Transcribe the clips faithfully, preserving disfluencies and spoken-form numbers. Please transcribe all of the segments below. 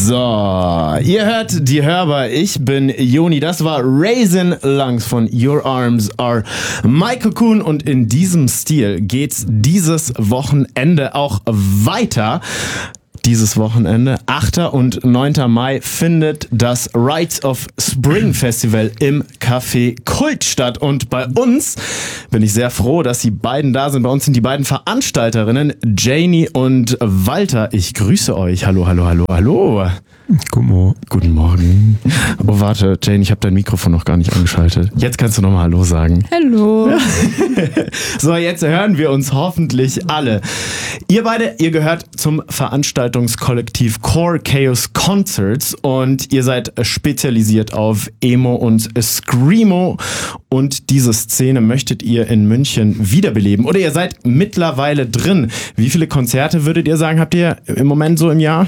So, ihr hört die Hörbar, ich bin Joni, das war Raisin Lungs von Your Arms Are My Cocoon und in diesem Stil geht's dieses Wochenende auch weiter. Dieses Wochenende, achter und neunter Mai, findet das Rites of Spring Festival im Café Kult statt. Und bei uns bin ich sehr froh, dass die beiden da sind. Bei uns sind die beiden Veranstalterinnen, Janie und Walter. Ich grüße euch. Hallo, hallo, hallo, hallo. Guten Morgen. Guten Morgen. Oh, warte, Jane, ich habe dein Mikrofon noch gar nicht angeschaltet. Jetzt kannst du nochmal Hallo sagen. Hallo. So, jetzt hören wir uns hoffentlich alle. Ihr beide, ihr gehört zum Veranstaltungskollektiv Core Chaos Concerts und ihr seid spezialisiert auf Emo und Screamo und diese Szene möchtet ihr in München wiederbeleben oder ihr seid mittlerweile drin. Wie viele Konzerte würdet ihr sagen, habt ihr im Moment so im Jahr?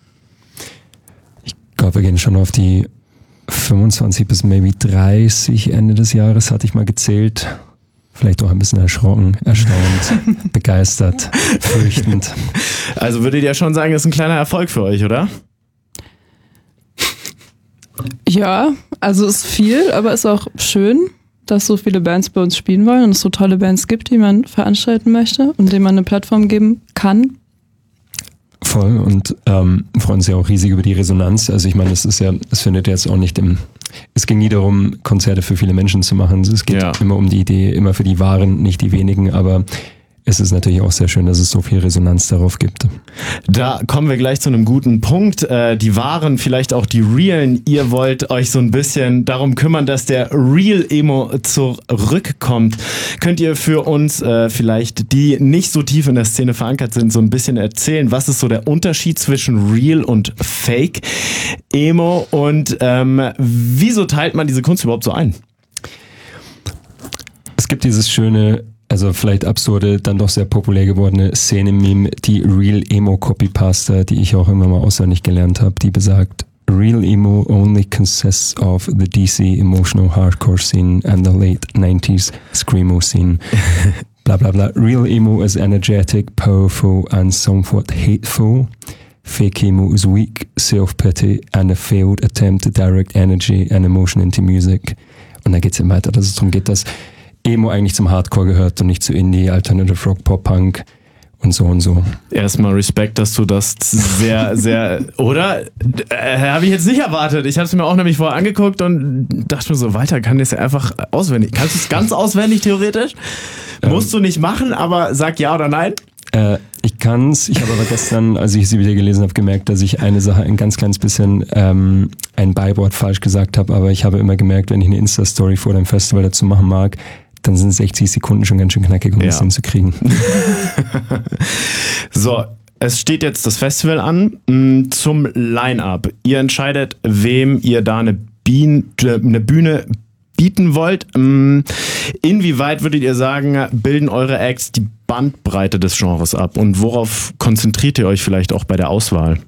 Ich glaube, wir gehen schon auf die fünfundzwanzig bis maybe dreißig Ende des Jahres, hatte ich mal gezählt. Vielleicht auch ein bisschen erschrocken, erstaunt, begeistert, fürchtend. Also würdet ihr schon sagen, das ist ein kleiner Erfolg für euch, oder? Ja, also ist viel, aber ist auch schön, dass so viele Bands bei uns spielen wollen und es so tolle Bands gibt, die man veranstalten möchte und denen man eine Plattform geben kann. Voll und ähm, freuen uns ja auch riesig über die Resonanz. Also ich meine, es ist ja, es findet jetzt auch nicht im, es ging nie darum, Konzerte für viele Menschen zu machen. Es geht ja immer um die Idee, immer für die Wahren, nicht die wenigen, aber es ist natürlich auch sehr schön, dass es so viel Resonanz darauf gibt. Da kommen wir gleich zu einem guten Punkt. Äh, die Wahren, vielleicht auch die Realen. Ihr wollt euch so ein bisschen darum kümmern, dass der Real Emo zurückkommt. Könnt ihr für uns äh, vielleicht, die nicht so tief in der Szene verankert sind, so ein bisschen erzählen, was ist so der Unterschied zwischen Real und Fake Emo und ähm, wieso teilt man diese Kunst überhaupt so ein? Es gibt dieses schöne, also vielleicht absurde, dann doch sehr populär gewordene Szene-Meme, die Real Emo Copypasta, die ich auch immer mal auswendig gelernt habe, die besagt, Real Emo only consists of the D C emotional hardcore scene and the late nineties Screamo scene. Bla bla bla. Real Emo is energetic, powerful and somewhat hateful. Fake Emo is weak, self-pity and a failed attempt to direct energy and emotion into music. Und da geht's eben weiter, dass es darum geht, dass Emo eigentlich zum Hardcore gehört und nicht zu Indie, Alternative Rock, Pop-Punk und so und so. Erstmal Respekt, dass du das sehr, sehr, oder? Äh, habe ich jetzt nicht erwartet. Ich habe es mir auch nämlich vorher angeguckt und dachte mir so, Walter kann das ja einfach auswendig. Kannst du es ganz auswendig theoretisch? Ähm, Musst du nicht machen, aber sag ja oder nein? Äh, ich kann's. Ich habe aber gestern, als ich sie wieder gelesen habe, gemerkt, dass ich eine Sache ein ganz kleines bisschen ähm, ein Beiwort falsch gesagt habe, aber ich habe immer gemerkt, wenn ich eine Insta-Story vor dem Festival dazu machen mag, dann sind sechzig Sekunden schon ganz schön knackig, um ja. das hinzukriegen. So, es steht jetzt das Festival an. Zum Line-Up. Ihr entscheidet, wem ihr da eine, Bien, eine Bühne bieten wollt. Inwieweit würdet ihr sagen, bilden eure Acts die Bandbreite des Genres ab? Und worauf konzentriert ihr euch vielleicht auch bei der Auswahl?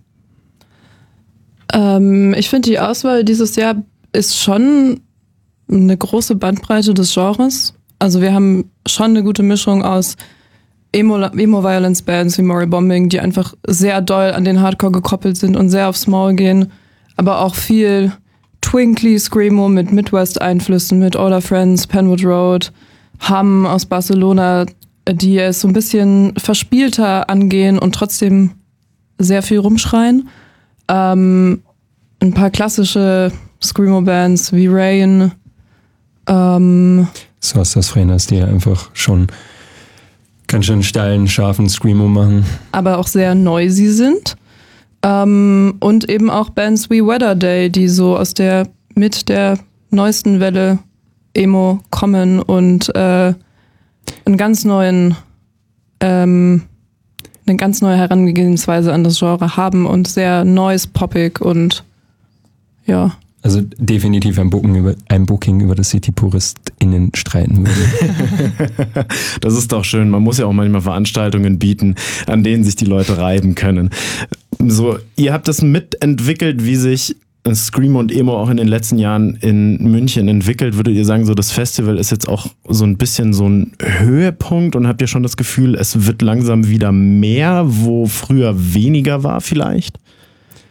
Ähm, ich finde, die Auswahl dieses Jahr ist schon eine große Bandbreite des Genres. Also wir haben schon eine gute Mischung aus Emo-Violence-Bands wie Moral Bombing, die einfach sehr doll an den Hardcore gekoppelt sind und sehr aufs Maul gehen, aber auch viel Twinkly Screamo mit Midwest-Einflüssen, mit Older Friends, Penwood Road, Hum aus Barcelona, die es so ein bisschen verspielter angehen und trotzdem sehr viel rumschreien. Ähm, ein paar klassische Screamo-Bands wie Rain, ähm, so hast das Frenas, die einfach schon ganz schön steilen, scharfen Screamo machen. Aber auch sehr noisy sind. Ähm, und eben auch Bands wie Weather Day, die so aus der, mit der neuesten Welle Emo kommen und äh, einen ganz neuen, ähm, eine ganz neue Herangehensweise an das Genre haben und sehr noise-poppig und ja. Also definitiv ein Booking über, ein Booking über das City-PuristInnen streiten würde. Das ist doch schön. Man muss ja auch manchmal Veranstaltungen bieten, an denen sich die Leute reiben können. So, ihr habt das mitentwickelt, wie sich Screamo und Emo auch in den letzten Jahren in München entwickelt. Würdet ihr sagen, so das Festival ist jetzt auch so ein bisschen so ein Höhepunkt und habt ihr schon das Gefühl, es wird langsam wieder mehr, wo früher weniger war vielleicht?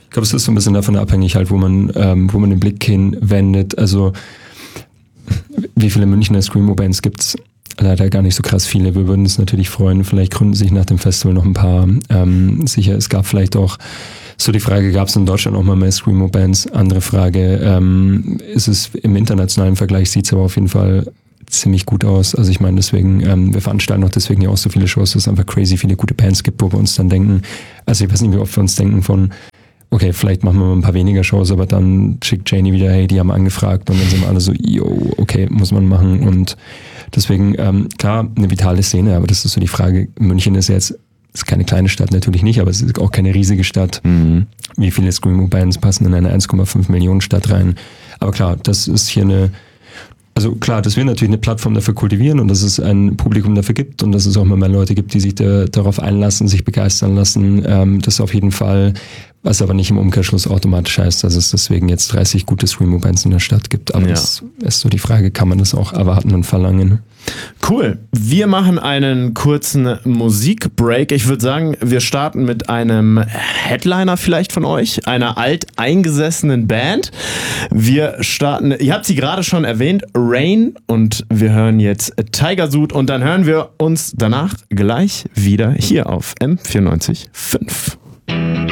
Ich glaube, es ist so ein bisschen davon abhängig halt, wo man, ähm, wo man den Blick hinwendet. Also wie viele Münchner Screamo-Bands gibt's? Leider gar nicht so krass viele. Wir würden uns natürlich freuen. Vielleicht gründen sich nach dem Festival noch ein paar. Ähm, sicher, es gab vielleicht auch so die Frage, gab es in Deutschland auch mal mehr Screamo-Bands? Andere Frage, ähm, ist es im internationalen Vergleich, sieht es aber auf jeden Fall ziemlich gut aus. Also ich meine, deswegen, ähm, wir veranstalten auch deswegen ja auch so viele Shows, dass es einfach crazy viele gute Bands gibt, wo wir uns dann denken, also ich weiß nicht, wie oft wir uns denken von, okay, vielleicht machen wir mal ein paar weniger Shows, aber dann schickt Janie wieder, hey, die haben angefragt und dann sind wir alle so, yo, okay, muss man machen und deswegen, ähm, klar, eine vitale Szene, aber das ist so die Frage, München ist jetzt, ist keine kleine Stadt, natürlich nicht, aber es ist auch keine riesige Stadt. Mhm. Wie viele Screamo-Bands passen in eine eins Komma fünf Millionen Stadt rein? Aber klar, das ist hier eine, also klar, dass wir natürlich eine Plattform dafür kultivieren und dass es ein Publikum dafür gibt und dass es auch mal mehr Leute gibt, die sich da, darauf einlassen, sich begeistern lassen, ähm, das auf jeden Fall, was aber nicht im Umkehrschluss automatisch heißt, dass es deswegen jetzt dreißig gute Screamo-Bands in der Stadt gibt. Aber ja. Das ist so die Frage, kann man das auch erwarten und verlangen? Cool. Wir machen einen kurzen Musikbreak. Ich würde sagen, wir starten mit einem Headliner vielleicht von euch, einer alteingesessenen Band. Wir starten, ihr habt sie gerade schon erwähnt, Rain, und wir hören jetzt Tigersuit und dann hören wir uns danach gleich wieder hier auf M vierundneunzig Komma fünf.